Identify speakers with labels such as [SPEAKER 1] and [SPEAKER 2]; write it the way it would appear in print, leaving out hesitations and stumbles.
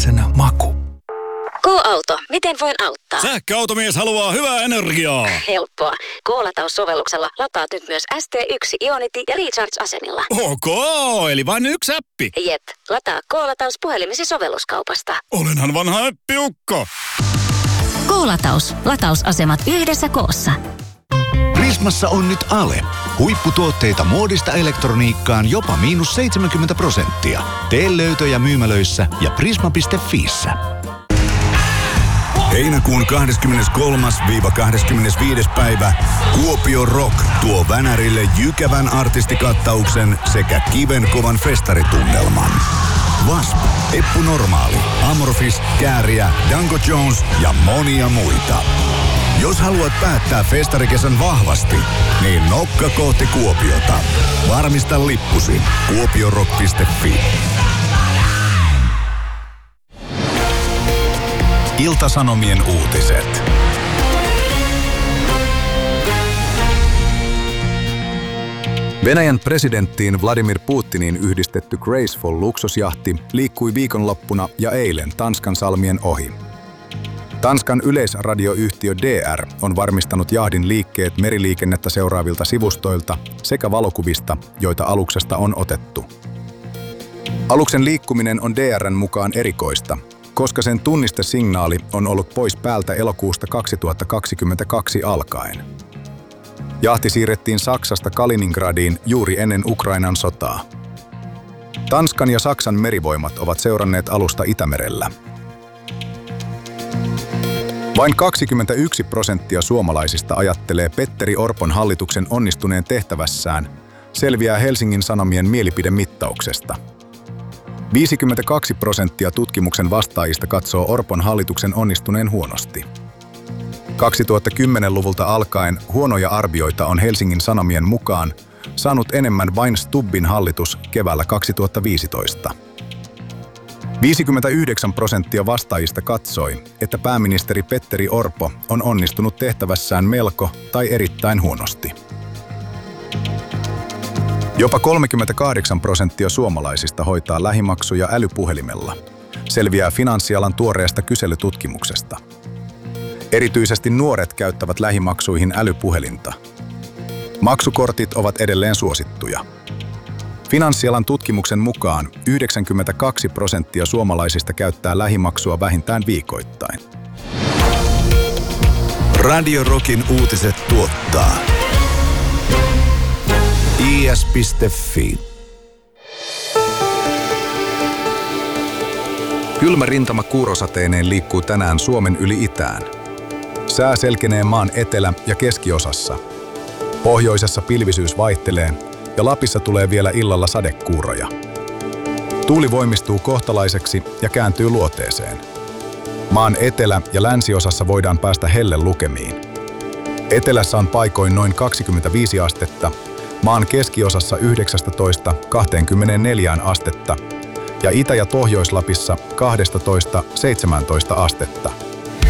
[SPEAKER 1] Suomalaisena maku.
[SPEAKER 2] K-auto, miten voin auttaa?
[SPEAKER 3] Sähköautomies haluaa hyvää energiaa.
[SPEAKER 2] Helppoa. K-lataussovelluksella lataat nyt myös ST1, Ionity ja Recharge-asemilla.
[SPEAKER 3] Ok, eli vain yksi appi.
[SPEAKER 2] Jep, lataa K-lataus puhelimesi sovelluskaupasta.
[SPEAKER 3] Olenhan vanha äppiukko.
[SPEAKER 2] K-lataus. Latausasemat yhdessä koossa.
[SPEAKER 4] Prismassa on nyt ale. Huipputuotteita muodista elektroniikkaan jopa -70%. Tee löytöjä myymälöissä ja prisma.fiissä.
[SPEAKER 5] Heinäkuun 23.–25. päivä Kuopio Rock tuo Vänärille jykevän artistikattauksen sekä kivenkovan festaritunnelman. Wasp, Eppu Normaali, Amorphis, Kääriä, Danko Jones ja monia muita. Jos haluat päättää festarikesän vahvasti, niin nokka kohti Kuopiota. Varmista lippusi kuopiorock.fi. Ilta-Sanomien uutiset.
[SPEAKER 6] Venäjän presidenttiin Vladimir Putiniin yhdistetty Graceful-luksusjahti liikkui viikonloppuna ja eilen Tanskan salmien ohi. Tanskan yleisradioyhtiö DR on varmistanut jahdin liikkeet meriliikennettä seuraavilta sivustoilta sekä valokuvista, joita aluksesta on otettu. Aluksen liikkuminen on DR:n mukaan erikoista, koska sen tunnistesignaali on ollut pois päältä elokuusta 2022 alkaen. Jahti siirrettiin Saksasta Kaliningradiin juuri ennen Ukrainan sotaa. Tanskan ja Saksan merivoimat ovat seuranneet alusta Itämerellä. Vain 21% suomalaisista ajattelee Petteri Orpon hallituksen onnistuneen tehtävässään, selviää Helsingin Sanomien mielipidemittauksesta. 52% tutkimuksen vastaajista katsoo Orpon hallituksen onnistuneen huonosti. 2010-luvulta alkaen huonoja arvioita on Helsingin Sanomien mukaan saanut enemmän vain Stubbin hallitus keväällä 2015. 59% vastaajista katsoi, että pääministeri Petteri Orpo on onnistunut tehtävässään melko tai erittäin huonosti. Jopa 38% suomalaisista hoitaa lähimaksuja älypuhelimella, selviää finanssialan tuoreesta kyselytutkimuksesta. Erityisesti nuoret käyttävät lähimaksuihin älypuhelinta. Maksukortit ovat edelleen suosittuja. Finanssialan tutkimuksen mukaan 92% suomalaisista käyttää lähimaksua vähintään viikoittain.
[SPEAKER 5] Radio Rockin uutiset tuottaa is.fi.
[SPEAKER 6] Kylmä rintama kuurosateineen liikkuu tänään Suomen yli itään. Sää selkenee maan etelä- ja keskiosassa. Pohjoisessa pilvisyys vaihtelee ja Lapissa tulee vielä illalla sadekuuroja. Tuuli voimistuu kohtalaiseksi ja kääntyy luoteeseen. Maan etelä- ja länsiosassa voidaan päästä hellelukemiin. Etelässä on paikoin noin 25 astetta, maan keskiosassa 19–24 astetta ja Itä- ja Pohjois-Lapissa 12–17 astetta.